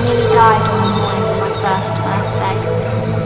nearly died on the morning of my first birthday.